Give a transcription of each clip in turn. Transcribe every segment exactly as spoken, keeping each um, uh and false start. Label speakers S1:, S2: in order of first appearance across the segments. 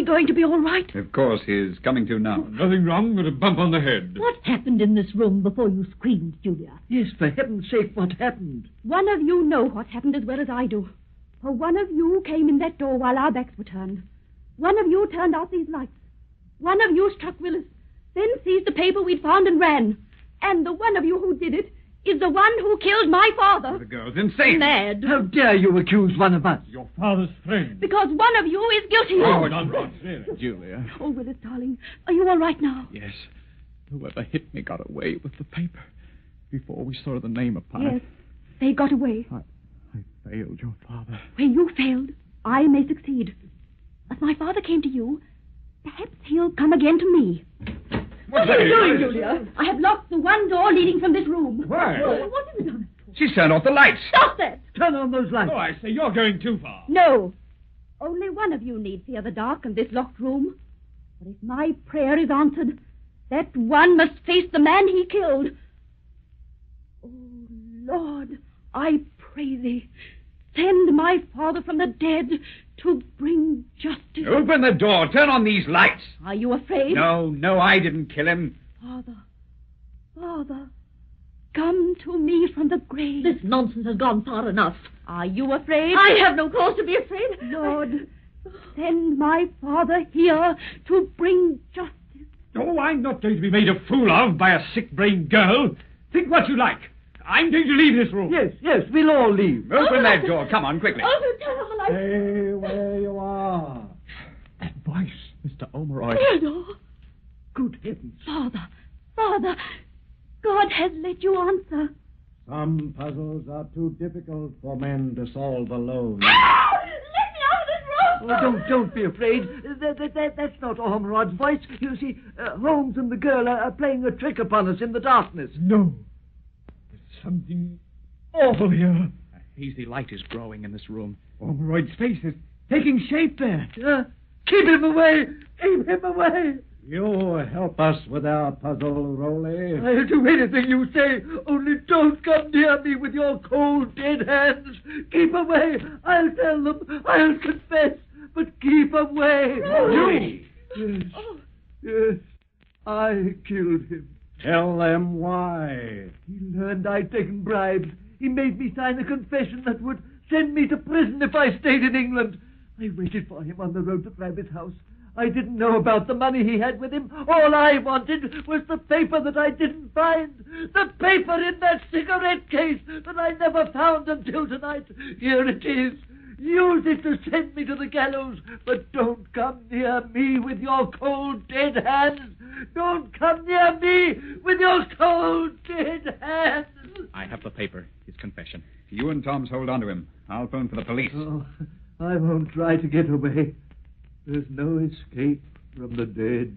S1: he going to be all right?
S2: Of course, he's coming to now.
S3: Nothing wrong but a bump on the head.
S1: What happened in this room before you screamed, Julia?
S4: Yes, for heaven's sake, what happened?
S1: One of you know what happened as well as I do. For one of you came in that door while our backs were turned. One of you turned out these lights. One of you struck Willis, then seized the paper we'd found and ran. And the one of you who did it is the one who killed my father.
S2: The girl's insane.
S1: Mad.
S4: How dare you accuse one of us?
S3: Your father's friend.
S1: Because one of you is guilty.
S3: Oh, nonsense.
S5: Julia.
S1: Oh, Willis, darling, are you all right now?
S5: Yes. Whoever hit me got away with the paper before we saw the name upon
S1: Yes,
S5: it.
S1: they got away.
S5: I, I failed your father.
S1: Where you failed, I may succeed. As my father came to you, perhaps he'll come again to me.
S2: What's
S1: What are you
S2: that?
S1: doing, Julia? I have locked the one door leading from this room.
S2: Why?
S1: Oh, what have you done?
S2: She's turned off the lights.
S1: Stop that!
S4: Turn on those lights.
S3: Oh, I say, you're going too far.
S1: No. Only one of you need fear the dark and this locked room. But if my prayer is answered, that one must face the man he killed. Oh, Lord, I pray thee, send my father from the dead to bring justice.
S2: Open the door. Turn on these lights.
S1: Are you afraid?
S2: No, no, I didn't kill him.
S1: Father, Father, come to me from the grave. This nonsense has gone far enough. Are you afraid? I have no cause to be afraid. Lord, send my father here to bring justice.
S3: Oh, I'm not going to be made a fool of by a sick-brained girl. Think what you like. I'm going to leave this room.
S4: Yes, yes, we'll all leave.
S2: Open that door. Come on, quickly.
S1: Oh, turn on the light.
S6: Stay where you are.
S5: That voice, Mister Omeroy.
S1: Theodore.
S4: Good heavens.
S1: Father, Father, God has let you answer.
S6: Some puzzles are too difficult for men to solve alone.
S1: Ow! Let me out of this room!
S4: Oh, don't, don't be afraid. That, that, that, that's not Ormerod's voice. You see, uh, Holmes and the girl are, are playing a trick upon us in the darkness.
S3: No. There's something awful here.
S5: A hazy light is growing in this room.
S3: Ormeroyd's face is taking shape there.
S4: Uh, keep him away! Keep him away!
S6: You help us with our puzzle, Rowley.
S4: I'll do anything you say, only don't come near me with your cold, dead hands. Keep away. I'll tell them. I'll confess. But keep away.
S2: Rowley!
S4: Yes. Yes. I killed him.
S6: Tell them why.
S4: He learned I'd taken bribes. He made me sign a confession that would send me to prison if I stayed in England. I waited for him on the road to Rabbit's house. I didn't know about the money he had with him. All I wanted was the paper that I didn't find. The paper in that cigarette case that I never found until tonight. Here it is. Use it to send me to the gallows. But don't come near me with your cold, dead hands. Don't come near me with your cold, dead hands.
S5: I have the paper, his confession.
S2: You and Tom's hold on to him. I'll phone for the police.
S4: Oh, I won't try to get away. There's no escape from the dead.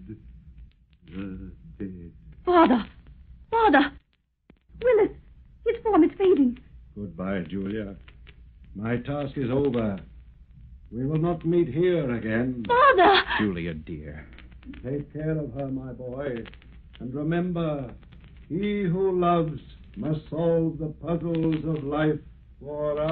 S4: The dead.
S1: Father, Father, Willis, his form is fading.
S6: Goodbye, Julia. My task is over. We will not meet here again.
S1: Father!
S5: Julia, dear.
S6: Take care of her, my boy. And remember, he who loves must solve the puzzles of life for us.